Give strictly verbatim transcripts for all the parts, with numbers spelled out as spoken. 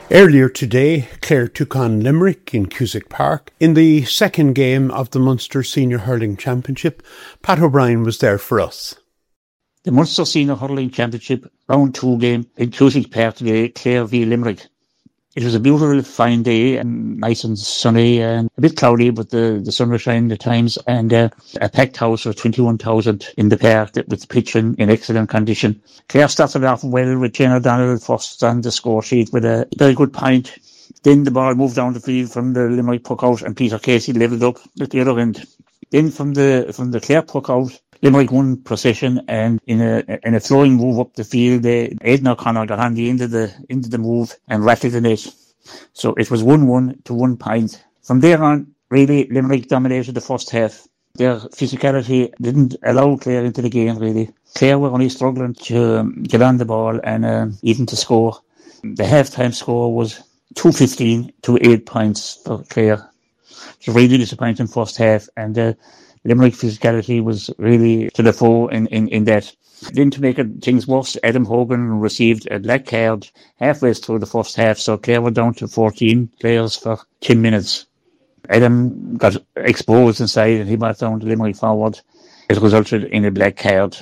Earlier today, Clare took on Limerick in Cusack Park. In the second game of the Munster Senior Hurling Championship, Pat O'Brien was there for us. The Munster Senior Hurling Championship round two game in Cusack Park today, Clare v Limerick. It was a beautiful, fine day, and nice and sunny, and a bit cloudy, but the, the sun was shining at times, and uh, a packed house of twenty-one thousand in the park with the pitch in, in excellent condition. Clare started off well with Jane O'Donnell first on the score sheet with a very good point. Then the ball moved down the field from the Limerick puck out, and Peter Casey levelled up at the other end. Then from the from the Clare puck out, Limerick won possession, and in a in a flowing move up the field, they, Aidan O'Connor got on the end of the into the move and rattled the net. So it was one one to one point. From there on, really, Limerick dominated the first half. Their physicality didn't allow Clare into the game, really. Clare were only struggling to um, get on the ball and um, even to score. The half-time score was two fifteen to eight points for Clare. It was really disappointing first half, and uh, Limerick physicality was really to the fore in, in, in that. Then to make it, things worse, Adam Hogan received a black card halfway through the first half, so Clare were down to fourteen players for ten minutes. Adam got exposed inside and he brought down the Limerick forward. It resulted in a black card.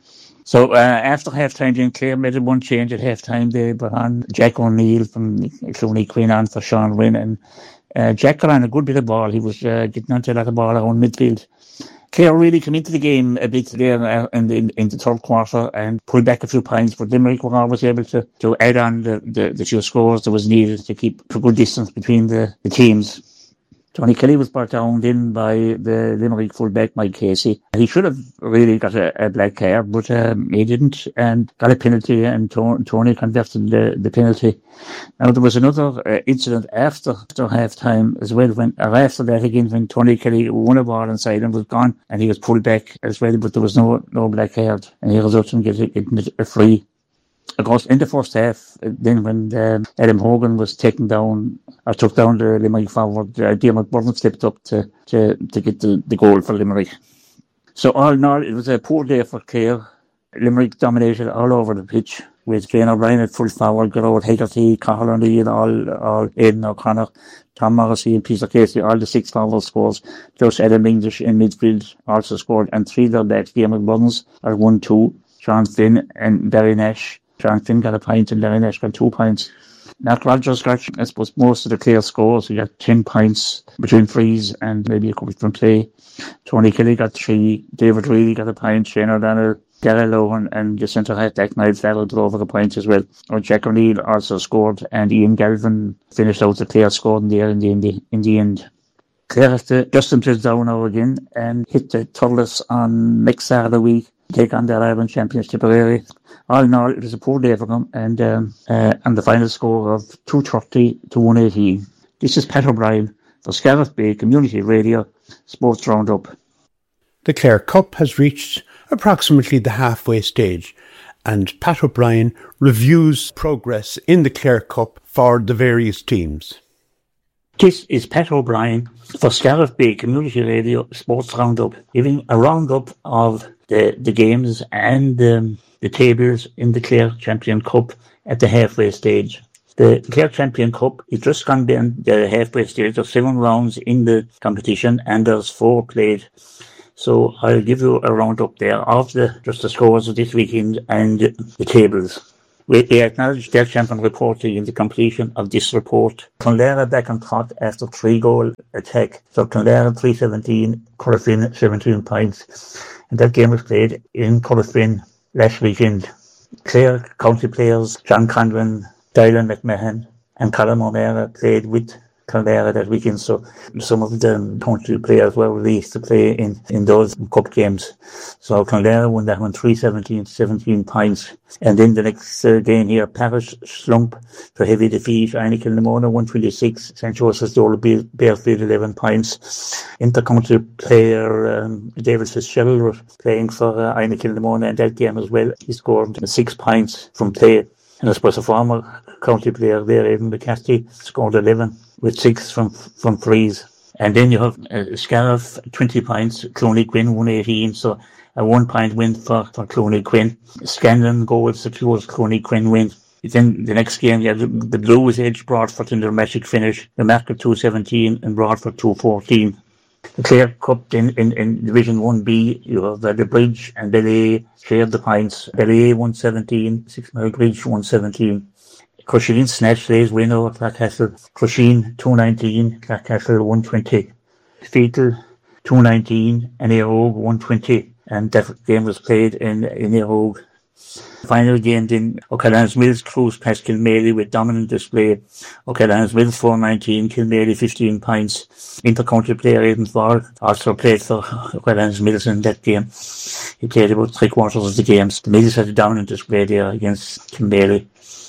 So uh, after half-time, then Clare made one change at half-time. They brought on Jack O'Neill from Clooney Quinn on for Sean Wynn, and uh, Jack got on a good bit of ball. He was uh, getting onto a lot of ball around midfield. Clare really came into the game a bit there in the, in the third quarter and pulled back a few points, but Limerick were always able to, to add on the, the, the few scores that was needed to keep a good distance between the, the teams. Tony Kelly was brought down then by the Limerick fullback, Mike Casey. He should have really got a, a black card, but um, he didn't, and got a penalty, and Tony converted the, the penalty. Now, there was another uh, incident after, after half-time as well, when, or after that again, when Tony Kelly won a ball inside and was gone, and he was pulled back as well, but there was no no black card, and he resulted in getting, getting a free. Of course, in the first half, then when um, Adam Hogan was taken down, or took down the Limerick forward, uh, Diarmuid Byrne stepped up to, to, to get the, the goal for Limerick. So all in all, it was a poor day for Clare. Limerick dominated all over the pitch, with Jane O'Brien at full forward, Gerard Hegarty, Cathal O'Neill, all, all Aidan O'Connor, Tom Morrissey and Peter Casey, all the six forward scores, plus Adam English in midfield also scored, and three of their backs, Diarmuid Byrne, are one two, Sean Flynn and Barry Nash. Sean Flynn got a point and Larry Nash got two points. Nat Rogers got, I suppose, most of the Clare scores. He got ten points between frees and maybe a couple from play. Tony Kelly got three. David Reilly got a point. Shane O'Donnell, Gary Lohan, and the centre half back Niall Farrell got over a point as well. Or Jack O'Neill also scored, and Ian Galvin finished out the Clare scoring there in the, in the, in the end. Clare has to dust themselves down now again and hit the Thurles on next Saturday week, take on their Ireland Champions Tipperary. All in all, it was a poor day for them, and um, uh, and the final score of two thirty to one eighteen. This is Pat O'Brien for Scariff Bay Community Radio Sports Roundup. The Clare Cup has reached approximately the halfway stage, and Pat O'Brien reviews progress in the Clare Cup for the various teams. This is Pat O'Brien for Scariff Bay Community Radio Sports Roundup, giving a roundup of the, the games and um, the tables in the Clare Champion Cup at the halfway stage. The Clare Champion Cup is just gone down the halfway stage. There's seven rounds in the competition and there's four played. So I'll give you a roundup there of the just the scores of this weekend and the tables. We, we acknowledge their champion reporting in the completion of this report. Clonlara back on top after three goal attack. So Clonlara three seventeen, Corofin seventeen points. And that game was played in Corofin last weekend. Clare county players John Conlon, Dylan McMahon and Colin O'Mara played with Clonlara that weekend, so some of the country players were released to play in, in those cup games. So Clonlara won that one three seventeen, seventeen points. And then the next uh, game here, Parish slump to heavy defeat, Einekil Limona one twenty-six, Saint Joseph's Dole Bearfield eleven points. Inter-county player um, David Fitzgerald was playing for uh, Einekil Limona in that game as well. He scored six points from play. And I suppose a former county player there, Aidan McCarthy, scored eleven with six from from frees. And then you have uh, Scariff, twenty points, Clooney Quinn, one eighteen, so a one point win for, for Clooney Quinn. Scanlon goals secures Clooney Quinn win. Then the next game, yeah, the, the Blues edged Broadford in the dramatic finish. The Market two seventeen and Broadford two fourteen. The Clare Cup in, in, in Division one B, you have uh, the Bridge and Ballet shared the points. Ballet one seventeen, Six Mile Bridge one seventeen. Crusheen snatched Lay's win over Clarecastle. Crusheen two nineteen, Clarecastle one twenty. Fetal two nineteen and Airog one twenty. And that game was played in, in Airog. Final game in O'Callaghan's Mills cruised past Kilmaley with dominant display. O'Callaghan's Mills four nineteen, Kilmaley fifteen points. Inter-county player Aidan Fall also played for O'Callaghan's Mills in that game. He played about three quarters of the games. The Mills had a dominant display there against Kilmaley.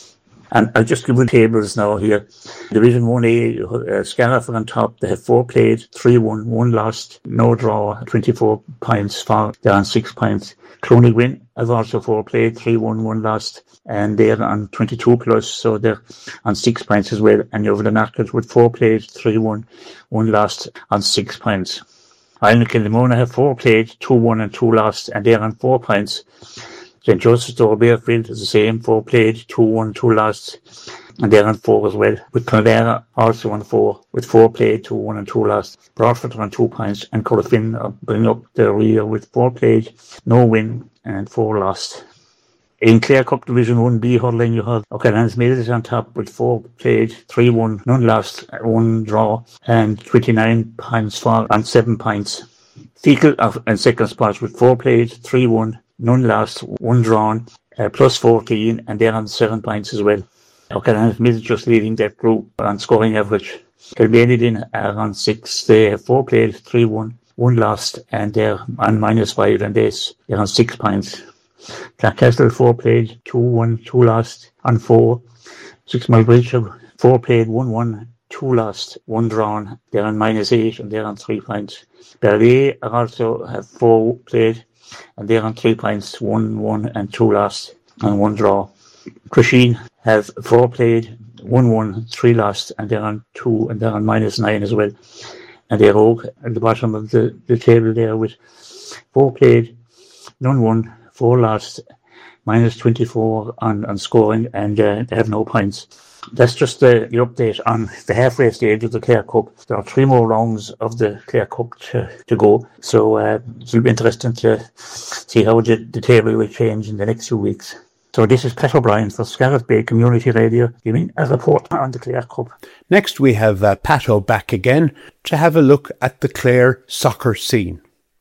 And I'll just give you the tables now here. Division one A, uh, Scariff are on top. They have four played, three won, one lost, no draw, twenty-four points for, they're on six points. Cloney Win have also four played, three won, one lost, and they're on twenty-two plus, so they're on six points as well. And over the Market with four played, three won, one lost, on six points. Island Kilmona have four played, two won and two lost, and they're on four points. Saint Joseph's Door Bearfield is the same, four played, two won, two lost, and they're on four as well. With Clonera also on four, with four played, two won and two lost. Broadford on two points, and Corofin are bringing up the rear with four played, no win, and four lost. In Clare Cup Division one B hurling, you have O'Callaghan's Mills on top with four played, three won, none lost, one draw, and twenty-nine points for, and seven points. Fecal are in second spot with four played, three won, none lost, one drawn, uh, plus fourteen, and they're on seven points as well. O'Callaghan's Mills just leading that group on scoring average. Kilmaley then are on six, they have four played, three won, one lost, and they're on minus five, and they're on six points. Clarecastle four played, two won, two lost, on four. Six Mile Bridge four played, one won, two lost, one drawn, they're on minus eight, and they're on three points. Ballet also have four played, and they're on three points, one won and two lost, and one draw. Crusheen have four played, one won, three lost, and they're on two, and they're on minus nine as well. And they're all at the bottom of the, the table there with four played, none won, four lost, minus twenty-four on, on scoring, and uh, they have no points. That's just the, the update on the halfway stage of the Clare Cup. There are three more rounds of the Clare Cup to, to go, so uh, it'll be interesting to see how the, the table will change in the next few weeks. So this is Pat O'Brien for Scariff Bay Community Radio, giving a report on the Clare Cup. Next we have uh, Pat O back again to have a look at the Clare soccer scene.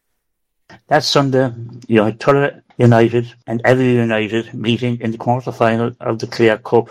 That Sunday, you had Tulla United and Avenue United meeting in the quarter-final of the Clare Cup.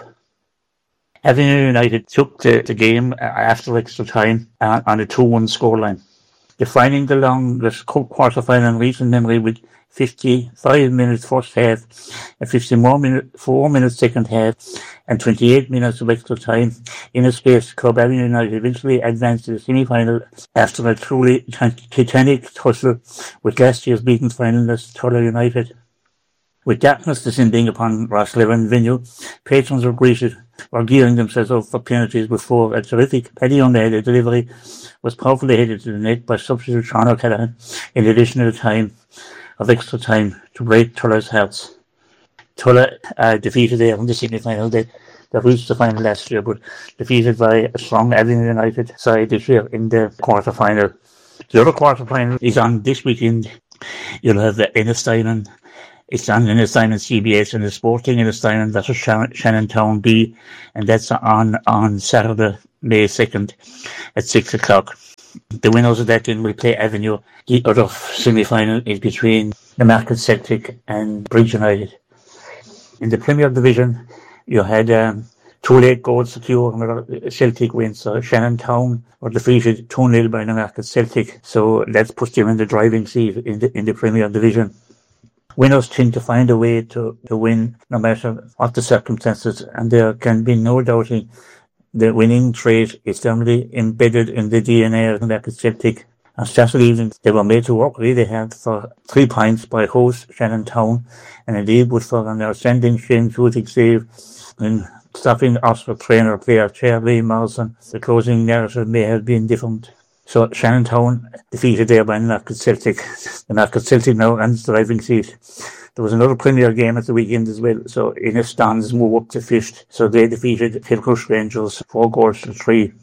Avenue United took the, the game after extra time uh, on a two one scoreline, defining the longest cup quarter-final in recent memory with fifty-five minutes first half and fifty-four minutes second half and twenty-eight minutes of extra time. In a space, Club Avenue United eventually advanced to the semi-final after a truly titanic tussle with last year's beaten finalist Tulla United. With darkness descending upon Rosslevin venue, patrons were greeted, were gearing themselves up for penalties before a terrific Paddy O'Neill delivery was powerfully headed to the net by substitute Sean O'Callaghan in additional time of extra time to break Tulla's hearts. Tulla uh, defeated there in the semi-final. They, they reached the final last year, but defeated by a strong Avenue United side this year in the quarter-final. The other quarter-final is on this weekend. You'll have the Ennistyne. It's on Ennistyne and C B S, and the Sporting Ennistyne versus Shannontown B, and that's on, on Saturday, May second at six o'clock. The winners of that then will play Avenue. The other semi-final is between the Market Celtic and Bridge United. In the Premier Division, you had um, two late goals secured and a Celtic win. So Shannontown were defeated two nil by the Market Celtic. So that puts them in the driving seat in the, in the Premier Division. Winners tend to find a way to, to win no matter what the circumstances, and there can be no doubting the winning trait is firmly embedded in the D N A of the Market Celtic. On Saturday evening, they were made to work really hard for three points by host Shannontown, and indeed but for an outstanding Shane shooting save in stopping Oxford trainer player Charlie Morrison. The closing narrative may have been different. So Shannontown defeated there by Market Celtic. The Market Celtic now runs the driving seat. There was another Premier game at the weekend as well. So Innistan's move up to fifth. So they defeated Kilcrush Rangers four goals to three.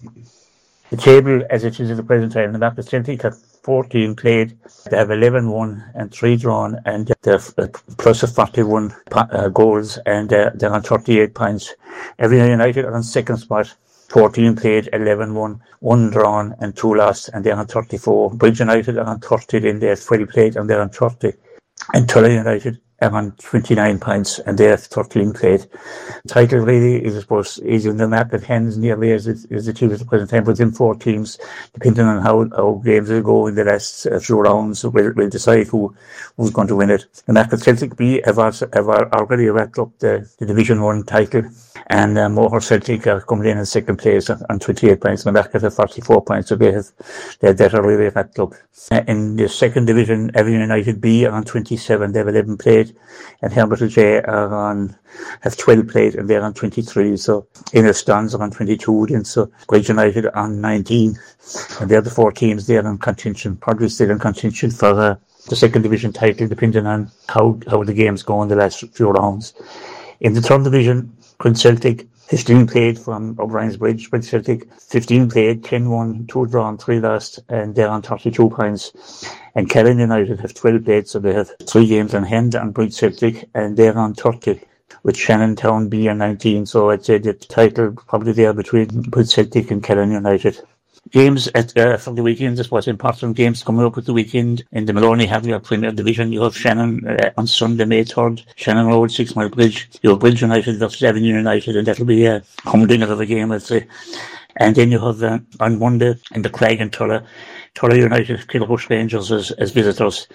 The table, as it is at the present time, the Immaculate Celtic have fourteen played. They have eleven won and three drawn, and they have a plus of forty-one uh, goals, and uh, they're on thirty-eight points. Everything United are on second spot. fourteen played, eleven won, one drawn, and two lost, and they're on thirty-four. Bridge United are on thirty, then they have twelve played, and they're on thirty. And Tulla United are on twenty-nine points, and they have thirteen played. Title really is, I suppose, is in the map at hands nearly as it is achieved at the present time, within four teams, depending on how, how games will go in the last uh, few rounds, will will decide who who's going to win it. The Immaculate Celtic B have, also, have already wrapped up the, the Division one title, and uh, Moher Celtic are coming in in second place on, on twenty-eight points. The Immaculate have forty-four points, so they have they're that already wrapped up. Uh, in the second division, Everton United B are on twenty-seven, they have eleven played, and Herberton J are on have twelve played, and they're on twenty-three. So Innistan's are on twenty-two, then so Bridge United on nineteen, and they're the four teams there in contention, probably still in contention for uh, the second division title, depending on how how the games go in the last few rounds. In the third division, Quinn Celtic fifteen played from O'Brien's Bridge. Quinn Celtic fifteen played, ten won, two drawn, three lost, and they're on thirty-two points. And Callan United have twelve played, so they have three games on hand on Bridge Celtic, and they're on thirty, with Shannon Town B on nineteen. So I'd say the title probably there between Bridge Celtic and Callan United. Games at uh, for the weekend, this was important games coming up at the weekend. In the Maloney Harrier Premier Division, you have Shannon uh, on Sunday, May third, Shannon Road, Six Mile Bridge. You have Bridge United versus Avenue United, and that'll be a humdinger of a game, I'd say. And then you have uh, on Monday in the Craig and Tulla, Tulla United, Kilcrush Rangers as, as visitors.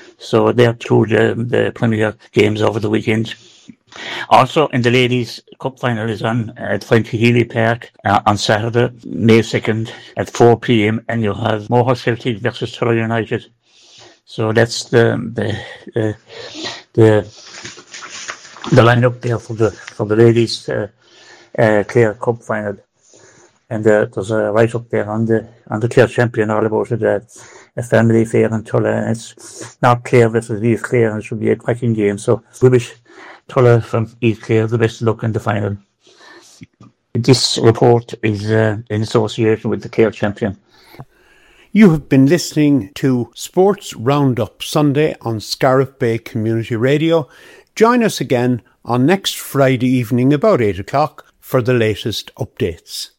So they're two the, the Premier games over the weekend. Also, in the Ladies' Cup final is on at Frankie Healy Park uh, on Saturday, May second at four p.m. and you'll have Moher Celtic versus Tulla United. So that's the the uh, the the lineup there for the for the Ladies' uh, uh, Clare Cup final. And uh, there's a write up there on the on the Clare champion all about it. Uh, a family affair in Tulla, and it's not Clare versus East Clare, and it should be a cracking game. So we wish Tulla from East Clare the best of luck in the final. This report is uh, in association with the Clare champion. You have been listening to Sports Roundup Sunday on Scariff Bay Community Radio. Join us again on next Friday evening about eight o'clock for the latest updates.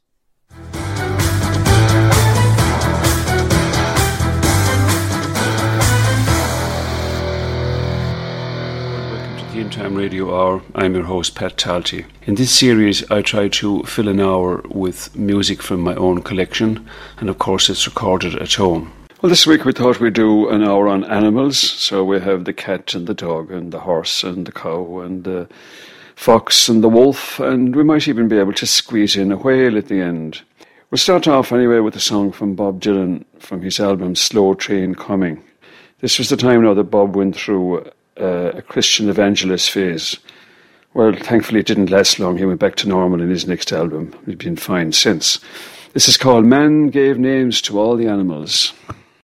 In Time Radio Hour, I'm your host Pat Talty. In this series I try to fill an hour with music from my own collection, and of course it's recorded at home. Well, this week we thought we'd do an hour on animals, so we have the cat and the dog and the horse and the cow and the fox and the wolf, and we might even be able to squeeze in a whale at the end. We'll start off anyway with a song from Bob Dylan from his album Slow Train Coming. This was the time now that Bob went through Uh, a Christian evangelist phase. Well, thankfully it didn't last long. He went back to normal in his next album. He's been fine since. This is called Man Gave Names to All the Animals.